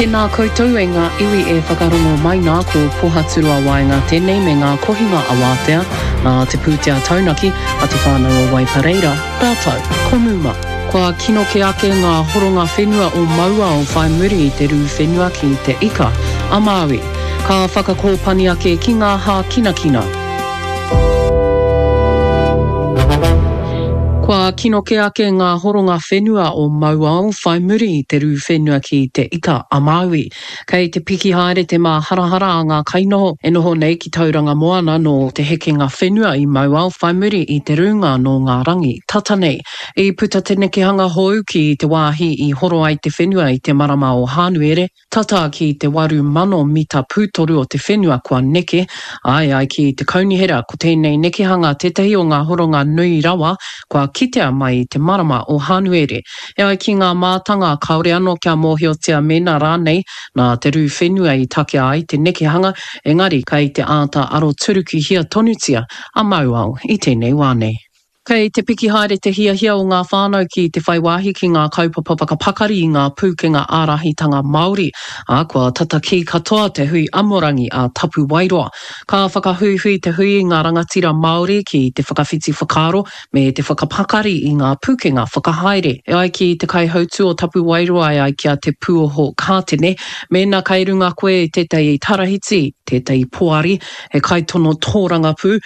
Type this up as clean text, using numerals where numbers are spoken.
Tēnā koutou e ngā iwi e whakarongo mai nā ko pohaturua waenga tēnei me ngā kohinga awatea nā te pūtea taunaki a te whānau o Waipareira. Rātou, komuma. Kua kino ke ake ngā horonga whenua o maua o whai muri i te rū whenua ki te ika, a Māui. Ka whakakōpani ake ki ngā hā kinakina. Kua kino ke ake ngā horonga whenua o maua o whai muri i te rū whenua ki te ika a Māui. Kei te piki haere te mā harahara a ngā kainoho e noho nei ki tauranga moana no te heke ngā whenua i maua o whai muri i te runga no ngā rangi. Tata nei, i puta te nekehanga hou ki te wāhi i horo ai te whenua i te marama o Hānuere. Tata ki te 8,000 mita pūtoru o te whenua kua neke. Ai ki te kaunihera ko tēnei nekehanga tetahi o ngā horonga nui rawa kua kitea mai te marama o Hānuere. E ai ki ngā mātanga kaore anō kia mōhiotia mena rānei nā te rū whenua i take ai te nekehanga, engari kei te āta aro turuki hia tonutia a Mauao i tēnei wānei. Kei te piki haere te hiahia o ngā whānau ki te whaiwahi ki ngā kaupapa whakapakari i ngā pūkenga ārahitanga Māori. Kua tata ki katoa te hui amorangi a Tapu Wairoa. Ka whakahuihui te hui i ngā rangatira Māori ki te whakawhiti whakaaro me te whakapakari i ngā pūkenga whakahaere. E ai ki te kaihautu o Tapu Wairoa e ai kia te pūoho kātene. Mēnā kei runga koe tētai tarahiti, tētai poari, he kaitono tōranga pū.